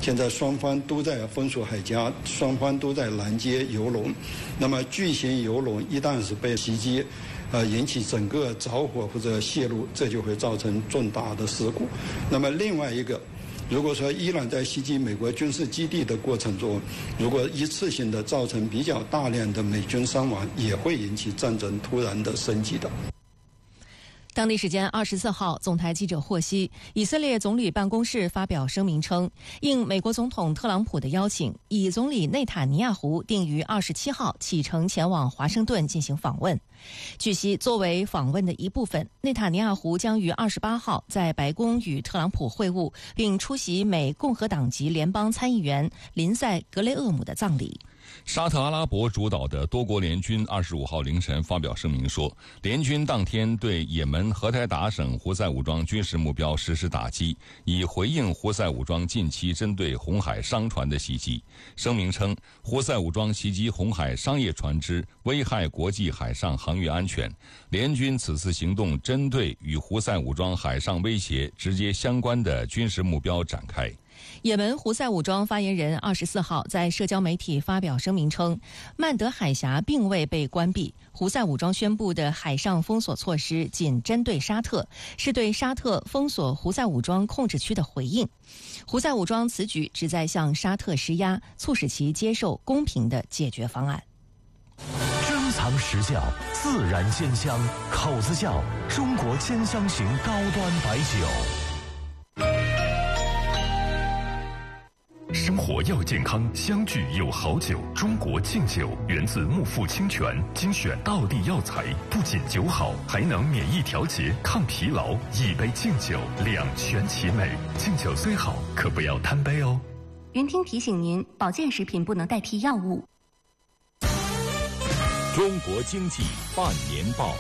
现在双方都在封锁海峡，双方都在拦截油轮。那么巨型油轮一旦是被袭击，引起整个着火或者泄露，这就会造成重大的事故。那么另外一个，如果说伊朗在袭击美国军事基地的过程中，如果一次性的造成比较大量的美军伤亡，也会引起战争突然的升级的。 当地时间24号，总台记者获悉，以色列总理办公室发表声明称，应美国总统特朗普的邀请，以总理内塔尼亚胡定于27号启程前往华盛顿进行访问。据悉，作为访问的一部分，内塔尼亚胡将于28号在白宫与特朗普会晤，并出席美共和党籍联邦参议员林赛·格雷厄姆的葬礼。 沙特阿拉伯主导的多国联军25号凌晨发表声明说，联军当天对也门荷台达省胡塞武装军事目标实施打击，以回应胡塞武装近期针对红海商船的袭击。声明称，胡塞武装袭击红海商业船只，危害国际海上航运安全。联军此次行动针对与胡塞武装海上威胁直接相关的军事目标展开。 也门胡塞武装发言人24号在社交媒体发表声明称，曼德海峡并未被关闭，胡塞武装宣布的海上封锁措施仅针对沙特，是对沙特封锁胡塞武装控制区的回应。胡塞武装此举旨在向沙特施压，促使其接受公平的解决方案。 珍藏实窖，自然鲜香，口子窖，中国兼香型高端白酒。生活要健康，相聚有好酒。中国敬酒源自木富清泉，精选道地药材，不仅酒好，还能免疫调节、抗疲劳。一杯敬酒，两全其美。敬酒虽好，可不要贪杯哦。 云听提醒您，保健食品不能代替药物。 中国经济半年报。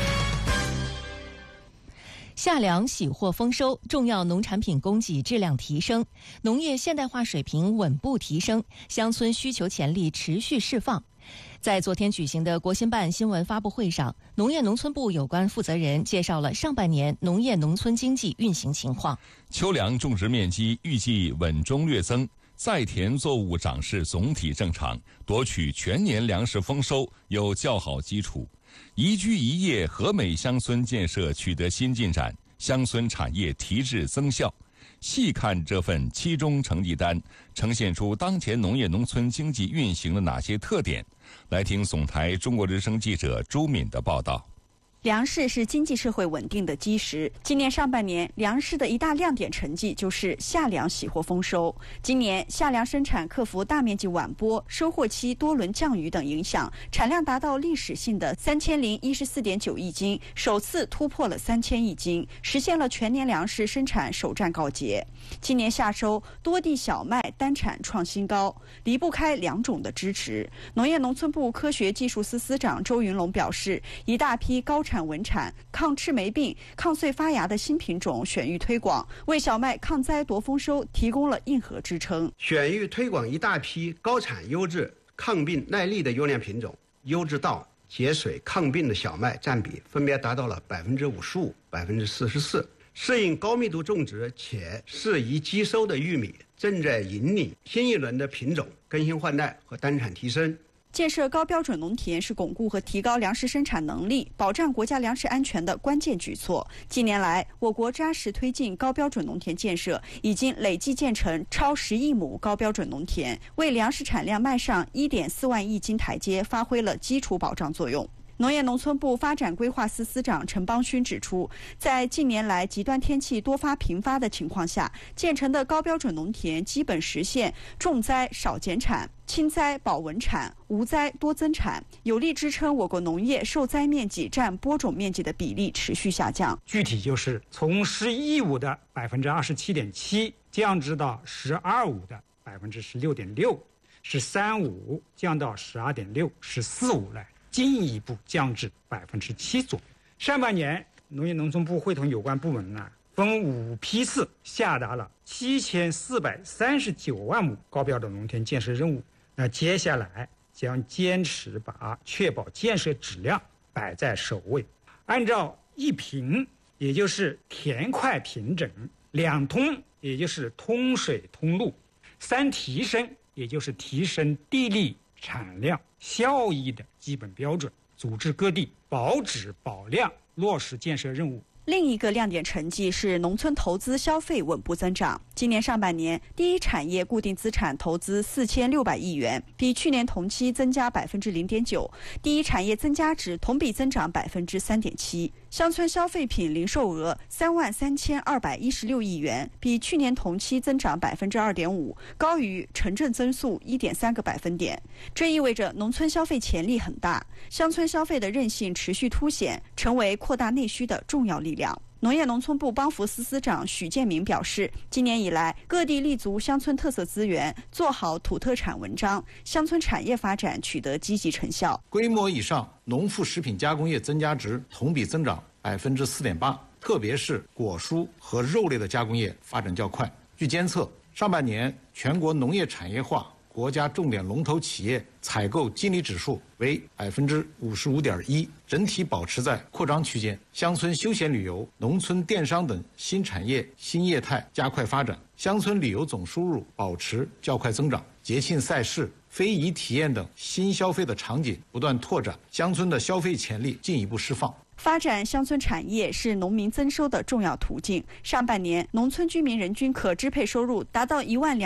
夏粮喜获丰收，重要农产品供给质量提升，农业现代化水平稳步提升，乡村需求潜力持续释放。在昨天举行的国新办新闻发布会上，农业农村部有关负责人介绍了上半年农业农村经济运行情况。 秋粮种植面积预计稳中略增，在田作物长势总体正常，夺取全年粮食丰收有较好基础。宜居宜业和美乡村建设取得新进展，乡村产业提质增效。细看这份期中成绩单，呈现出当前农业农村经济运行的哪些特点？来听总台中国之声记者朱敏的报道。 粮食是经济社会稳定的基石。今年上半年，粮食的一大亮点成绩就是夏粮喜获丰收。今年夏粮生产克服大面积晚播、收获期多轮降雨等影响，产量达到历史性的3014.9亿斤，首次突破了3000亿斤，实现了全年粮食生产首战告捷。今年夏收，多地小麦单产创新高，离不开两种的支持。农业农村部科学技术司司长周云龙表示，一大批高产稳产、抗赤霉病、抗穗发芽的新品种选育推广，为小麦抗灾夺丰收提供了硬核支撑。 选育推广一大批高产优质、抗病耐力的优良品种，优质稻、节水、抗病的小麦占比分别达到了55%、44%。适应高密度种植且适宜机收的玉米，正在引领新一轮的品种更新换代和单产提升。 建设高标准农田是巩固和提高粮食生产能力、保障国家粮食安全的关键举措。近年来，我国扎实推进高标准农田建设，已经累计建成超10亿亩高标准农田，为粮食产量迈上1.4万亿斤台阶发挥了基础保障作用。农业农村部发展规划司司长陈邦勋指出，在近年来极端天气多发频发的情况下，建成的高标准农田基本实现重灾少减产、轻灾保稳产、无灾多增产，有力支撑我国农业受灾面积占播种面积的比例持续下降。 具体就是从11.5%的27.7%降至到12.5%的16.6%， 13.5%降到12.6%、14.5%来。进一步降至7%左右。上半年，农业农村部会同有关部门分5批次下达了7439万亩高标准农田建设任务。那接下来将坚持把确保建设质量摆在首位，按照1平，也就是田块平整，2通，也就是通水通路 3提升，也就是提升地力、产量、效益的基本标准，组织各地保质保量，落实建设任务。 另一个亮点成绩是农村投资消费稳步增长。今年上半年，第一产业固定资产投资4600亿元，比去年同期增加0.9%，第一产业增加值同比增长3.7%。乡村消费品零售额33216亿元，比去年同期增长2.5%，高于城镇增速1.3个百分点。这意味着农村消费潜力很大，乡村消费的韧性持续凸显，成为扩大内需的重要力量。农业农村部帮扶司司长许建明表示，今年以来，各地立足乡村特色资源，做好土特产文章，乡村产业发展取得积极成效。 规模以上农副食品加工业增加值同比增长4.8%，特别是果蔬和肉类的加工业发展较快。据监测，上半年全国农业产业化国家重点龙头企业采购经理指数为55.1%，整体保持在扩张区间。乡村休闲旅游、农村电商等新产业新业态加快发展，乡村旅游总收入保持较快增长。节庆赛事、非遗体验等新消费的场景不断拓展，乡村的消费潜力进一步释放。 发展乡村产业是农民增收的重要途径。上半年，农村居民人均可支配收入达到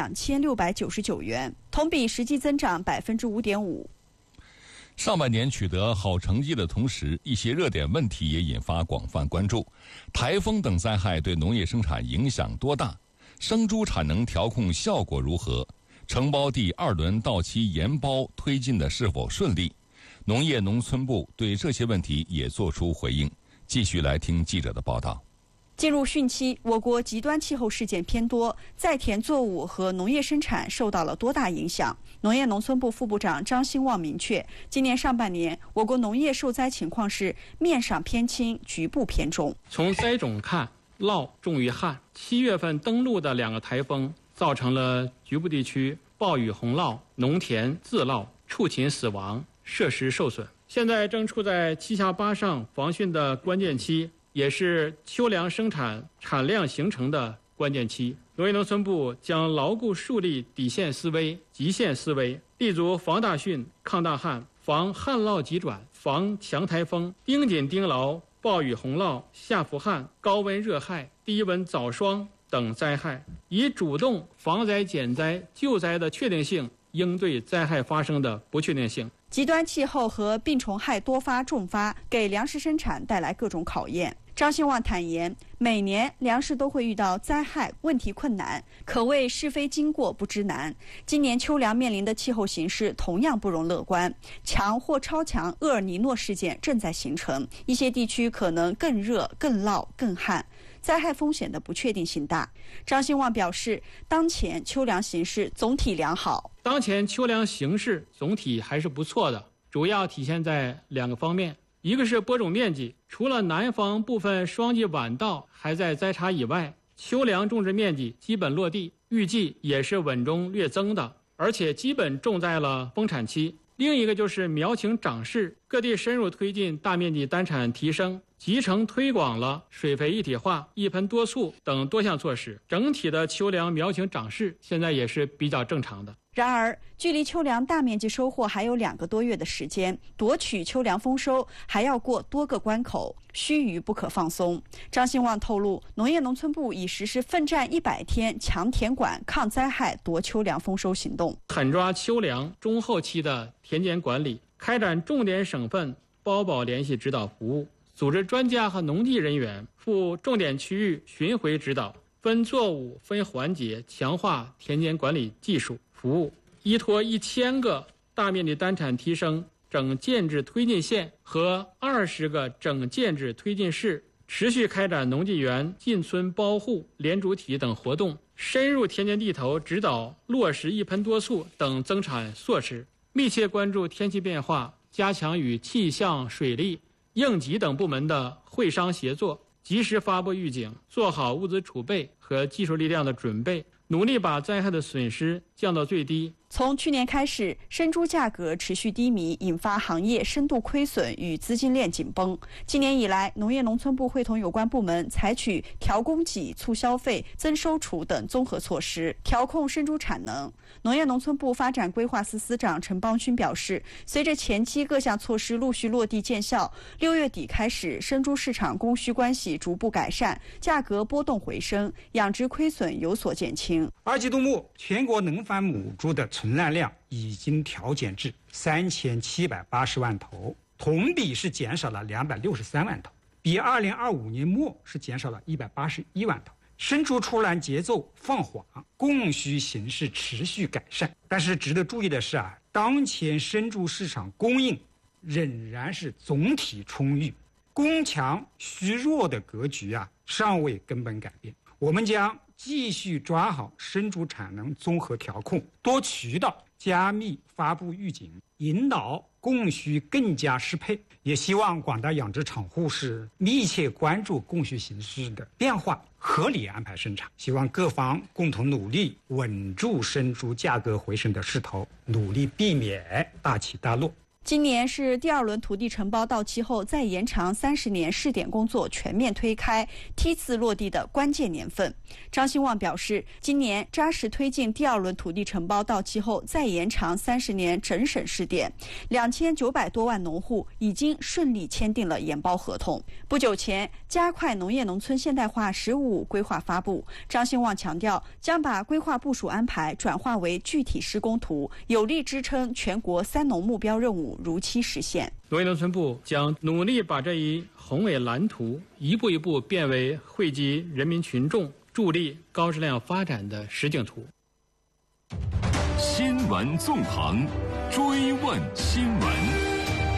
12699元，同比实际增长5.5%。 上半年取得好成绩的同时，一些热点问题也引发广泛关注。台风等灾害对农业生产影响多大？生猪产能调控效果如何？承包第2轮到期研包推进的是否顺利？农业农村部对这些问题也作出回应。继续来听记者的报道。 进入汛期，我国极端气候事件偏多，在田作物和农业生产受到了多大影响？农业农村部副部长张兴旺明确，今年上半年我国农业受灾情况是面上偏轻，局部偏重。 从灾种看，涝重于旱。7月份登陆的2个台风造成了局部地区暴雨洪涝、农田自涝、畜禽死亡、设施受损。现在正处在7下8上防汛的关键期，也是秋粮生产产量形成的关键期。农业农村部将牢固树立底线思维、极限思维，立足防大汛、抗大旱、防旱涝急转、防强台风，盯紧盯牢暴雨洪涝、夏伏旱、高温热害、低温早霜等灾害，以主动防灾减灾救灾的确定性，应对灾害发生的不确定性。 极端气候和病虫害多发重发，给粮食生产带来各种考验。张兴旺坦言，每年粮食都会遇到灾害，问题困难，可谓是非经过不知难。今年秋粮面临的气候形势同样不容乐观，强或超强厄尔尼诺事件正在形成，一些地区可能更热、更涝、更旱，灾害风险的不确定性大。张兴旺表示，当前秋粮形势总体良好。 当前秋粮形势总体还是不错的，主要体现在2个方面。一个是播种面积，除了南方部分霜季晚稻还在栽插以外，秋粮种植面积基本落地，预计也是稳中略增的，而且基本种在了丰产期。另一个就是苗情长势，各地深入推进大面积单产提升，集成推广了水肥一体化、一盆多促等多项措施，整体的秋粮苗情长势现在也是比较正常的。 然而，距离秋粮大面积收获还有2个多月的时间，夺取秋粮丰收还要过多个关口，须臾不可放松。张兴旺透露，农业农村部已实施奋战100天强田管、抗灾害、夺秋粮丰收行动， 狠抓秋粮中后期的田间管理，开展重点省份包保联系指导服务，组织专家和农地人员赴重点区域巡回指导，分作物、分环节强化田间管理技术服务，依托1000个大面积单产提升整建制推进线和20个整建制推进市，持续开展农技园进村包户、联主体等活动，深入田间地头指导落实一盆多促等增产措施，密切关注天气变化，加强与气象、水利、应急等部门的会商协作，及时发布预警，做好物资储备和技术力量的准备，努力把灾害的损失降到最低， 从去年开始，生猪价格持续低迷，引发行业深度亏损与资金链紧绷。今年以来，农业农村部会同有关部门采取调供给、促消费、增收储等综合措施，调控生猪产能。农业农村部发展规划司司长陈邦勋表示，随着前期各项措施陆续落地见效，6月底开始，生猪市场供需关系逐步改善，价格波动回升，养殖亏损有所减轻。 2季度末，全国能繁母猪的存栏量已经调减至3780万头，同比是减少了263万头，比2025年末是减少了181万头。生猪出栏节奏放缓，供需形势持续改善。但是值得注意的是当前生猪市场供应仍然是总体充裕，供强需弱的格局尚未根本改变。我们将继续抓好生猪产能综合调控，多渠道加密发布预警，引导供需更加适配。也希望广大养殖场户是密切关注供需形势的变化，合理安排生产。希望各方共同努力，稳住生猪价格回升的势头，努力避免大起大落。 今年是第2轮土地承包到期后再延长30年试点工作全面推开、梯次落地的关键年份。张兴旺表示，今年扎实推进第2轮土地承包到期后再延长30年整省试点，2900多万农户已经顺利签订了研包合同。不久前，加快农业农村现代化15规划发布，张兴旺强调，将把规划部署安排转化为具体施工图，有力支撑全国3农目标任务如期实现。 农业农村部将努力把这一宏伟蓝图一步一步变为惠及人民群众、助力高质量发展的实景图。 新闻纵横，追问新闻。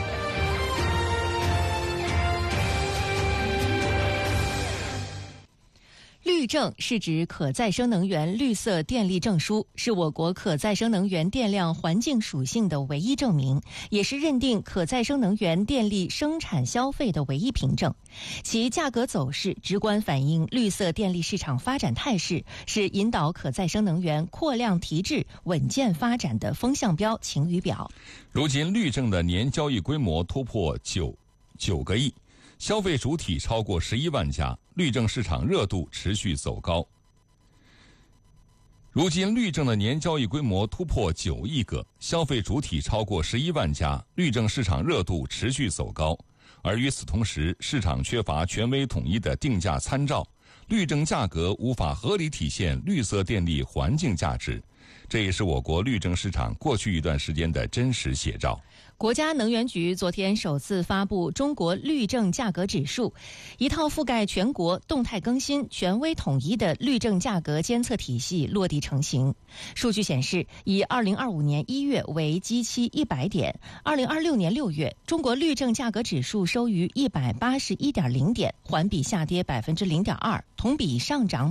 绿证是指可再生能源绿色电力证书，是我国可再生能源电量环境属性的唯一证明，也是认定可再生能源电力生产消费的唯一凭证。其价格走势直观反映绿色电力市场发展态势，是引导可再生能源扩量提质、稳健发展的风向标、晴雨表。 如今绿证的年交易规模突破9个亿，消费主体超过11万家，绿证市场热度持续走高。如今绿证的年交易规模突破9亿个，消费主体超过11万家，绿证市场热度持续走高。而与此同时，市场缺乏权威统一的定价参照，绿证价格无法合理体现绿色电力环境价值，这也是我国绿证市场过去一段时间的真实写照。 国家能源局昨天首次发布中国绿证价格指数，一套覆盖全国、动态更新、权威统一的绿证价格监测体系落地成型。数据显示，以2025年1月为基期100点，2026年6月，中国绿证价格指数收于181.0点，环比下跌0.2%，同比上涨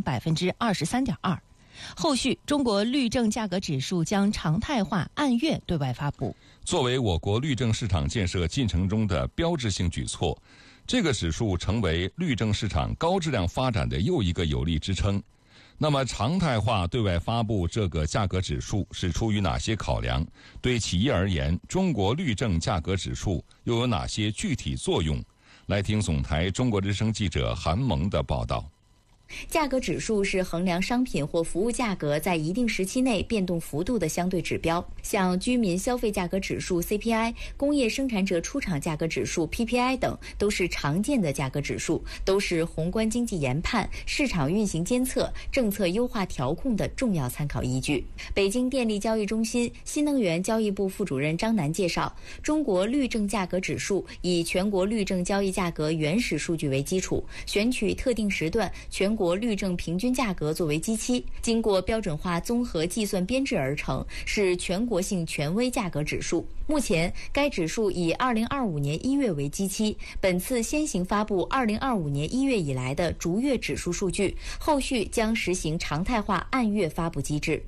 23.2%。后续，中国绿证价格指数将常态化按月对外发布。 作为我国绿证市场建设进程中的标志性举措，这个指数成为绿证市场高质量发展的又一个有力支撑。那么，常态化对外发布这个价格指数是出于哪些考量？对企业而言，中国绿证价格指数又有哪些具体作用？来听总台中国之声记者韩萌的报道。 价格指数是衡量商品或服务价格在一定时期内变动幅度的相对指标，像居民消费价格指数 CPI、工业生产者出厂价格指数 PPI 等都是常见的价格指数，都是宏观经济研判、市场运行监测、政策优化调控的重要参考依据。北京电力交易中心新能源交易部副主任张楠介绍，中国绿证价格指数以全国绿证交易价格原始数据为基础，选取特定时段全国绿证平均价格作为基期，经过标准化综合计算编制而成，是全国性权威价格指数。目前，该指数以2025年1月为基期，本次先行发布2025年1月以来的逐月指数数据，后续将实行常态化按月发布机制。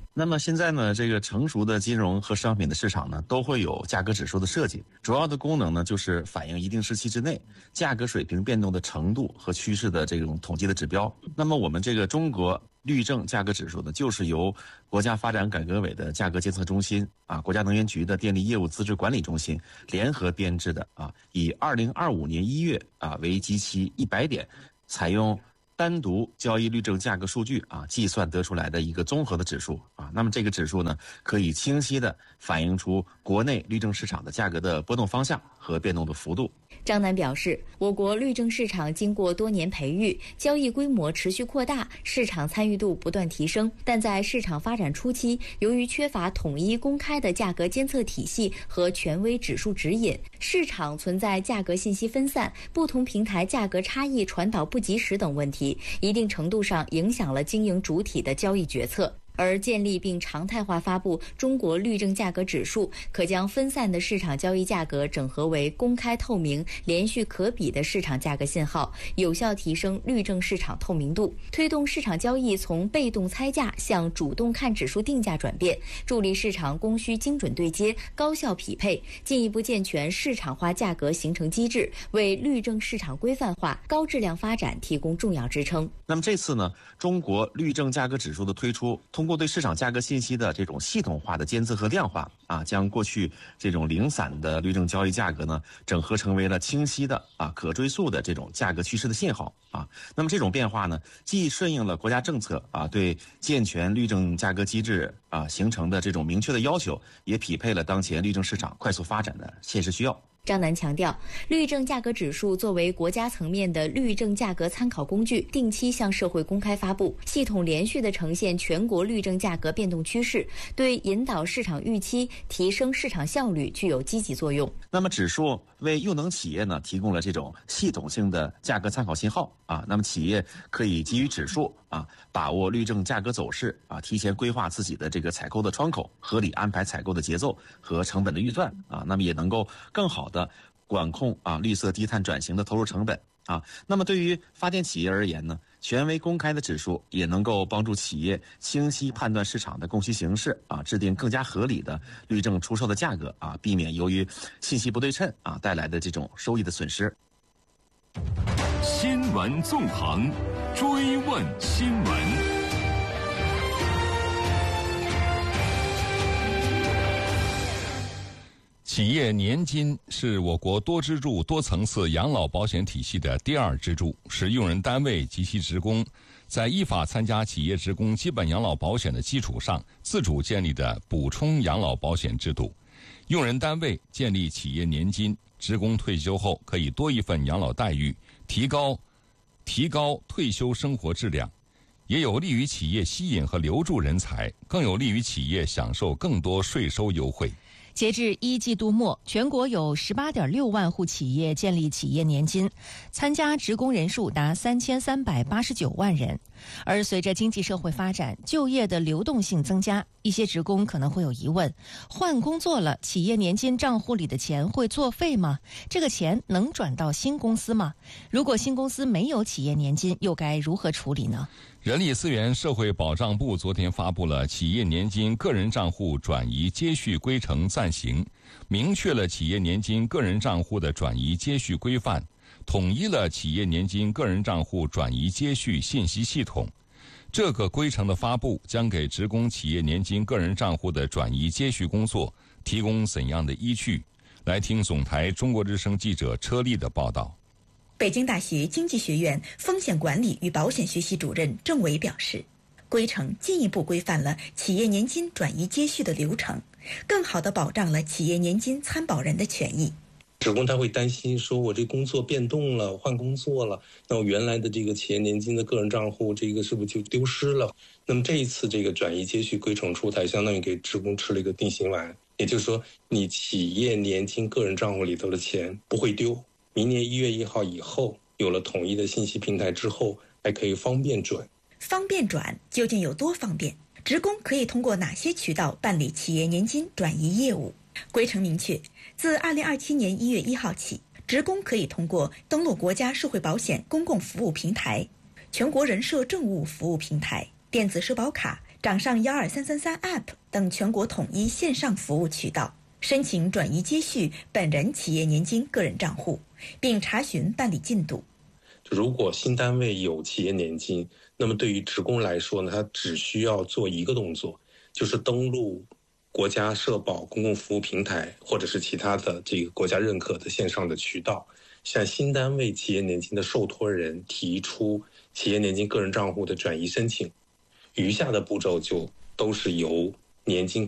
那么现在呢，这个成熟的金融和商品的市场呢，都会有价格指数的设计，主要的功能呢，就是反映一定时期之内价格水平变动的程度和趋势的这种统计的指标。那么我们这个中国律政价格指数呢，就是由国家发展改革委的价格监测中心国家能源局的电力业务资质管理中心联合编制的以2025年1月为基期100点，采用单独交易律政价格数据计算得出来的一个综合的指数那么这个指数呢，可以清晰地反映出国内律政市场的价格的波动方向和变动的幅度。 张楠表示，我国律政市场经过多年培育，交易规模持续扩大，市场参与度不断提升。但在市场发展初期，由于缺乏统一公开的价格监测体系和权威指数指引，市场存在价格信息分散、不同平台价格差异传导不及时等问题，一定程度上影响了经营主体的交易决策。而建立并常态化发布中国律政价格指数，可将分散的市场交易价格整合为公开透明、连续可比的市场价格信号，有效提升律政市场透明度，推动市场交易从被动猜价向主动看指数定价转变，助力市场供需精准对接、高效匹配，进一步健全市场化价格形成机制，为律政市场规范化、高质量发展提供重要支撑。 那么这次呢，中国律政价格指数的推出，通过对市场价格信息的这种系统化的监测和量化将过去这种零散的律政交易价格呢，整合成为了清晰的可追溯的这种价格趋势的信号那么这种变化呢，既顺应了国家政策对健全律政价格机制形成的这种明确的要求，也匹配了当前律政市场快速发展的现实需要。 张楠强调，律政价格指数作为国家层面的律政价格参考工具，定期向社会公开发布，系统连续地呈现全国律政价格变动趋势，对引导市场预期、提升市场效率具有积极作用。 那么指数为用能企业呢提供了这种系统性的价格参考信号那么企业可以基于指数把握律政价格走势提前规划自己的这个采购的窗口，合理安排采购的节奏和成本的预算那么也能够更好的管控绿色低碳转型的投入成本那么对于发电企业而言呢，权威公开的指数也能够帮助企业清晰判断市场的供需形势制定更加合理的律政出售的价格避免由于信息不对称带来的这种收益的损失。 新闻纵横，追问新闻。 企业年金是我国多支柱多层次养老保险体系的第二支柱，是用人单位及其职工在依法参加企业职工基本养老保险的基础上自主建立的补充养老保险制度。用人单位建立企业年金，职工退休后可以多一份养老待遇，提高退休生活质量，也有利于企业吸引和留住人才，更有利于企业享受更多税收优惠。 截至1季度末，全国有 18.6 万户企业建立企业年金，参加职工人数达3389万人。而随着经济社会发展，就业的流动性增加，一些职工可能会有疑问：换工作了，企业年金账户里的钱会作废吗？这个钱能转到新公司吗？如果新公司没有企业年金，又该如何处理呢？ 人力资源社会保障部昨天发布了企业年金个人账户转移接续规程暂行，明确了企业年金个人账户的转移接续规范，统一了企业年金个人账户转移接续信息系统。这个规程的发布将给职工企业年金个人账户的转移接续工作提供怎样的依据？来听总台中国之声记者车丽的报道。 北京大学经济学院风险管理与保险学系主任郑伟表示，规程进一步规范了企业年金转移接续的流程，更好地保障了企业年金参保人的权益。 职工他会担心说，我这工作变动了，换工作了，那我原来的这个企业年金的个人账户，这个是不是就丢失了？那么这一次这个转移接续规程出台，相当于给职工吃了一个定心丸，也就是说，你企业年金个人账户里头的钱不会丢。明年1月1号以后，有了统一的信息平台之后，还可以方便转。 方便转究竟有多方便？职工可以通过哪些渠道办理企业年金转移业务？规程明确，自2027年1月1号起，职工可以通过登录国家社会保险公共服务平台、全国人社政务服务平台、电子社保卡、 掌上12333 App 等全国统一线上服务渠道申请转移接续本人企业年金个人账户，并查询办理进度。 如果新单位有企业年金，那么对于职工来说呢，他只需要做一个动作，就是登录国家社保公共服务平台或者是其他的这个国家认可的线上的渠道，向新单位企业年金的受托人提出企业年金个人账户的转移申请。余下的步骤就都是由年金